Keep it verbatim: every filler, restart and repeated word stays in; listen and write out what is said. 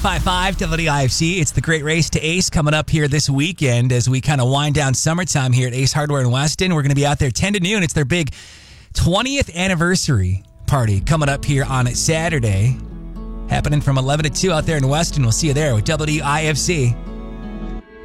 ninety-five point five W I F C. It's the Great Race to Ace coming up here this weekend as we kind of wind down summertime here at Ace Hardware in Weston. We're going to be out there ten to noon. It's their big twentieth anniversary party coming up here on Saturday. Happening from eleven to two out there in Weston. We'll see you there with W I F C.